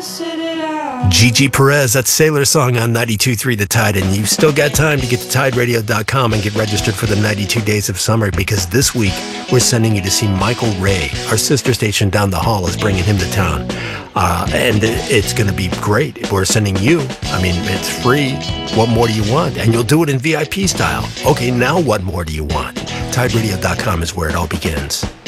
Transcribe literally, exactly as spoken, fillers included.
Gigi Perez, that's Sailor Song on ninety-two point three The Tide, and you've still got time to get to tide radio dot com and get registered for the ninety-two Days of Summer, because this week we're sending you to see Michael Ray. Our sister station down the hall is bringing him to town, uh, and it's going to be great. We're sending you, I mean, it's free. What more do you want? And you'll do it in V I P style. Okay, now what more do you want? tide radio dot com is where it all begins.